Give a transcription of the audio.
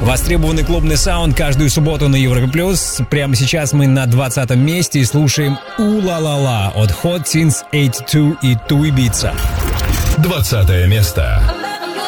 Востребованный клубный саунд каждую субботу на Европе Плюс. Прямо сейчас мы на 20-м месте и слушаем «У-ла-ла-ла» от Hot Since 82 и Two Ibiza. 20 место.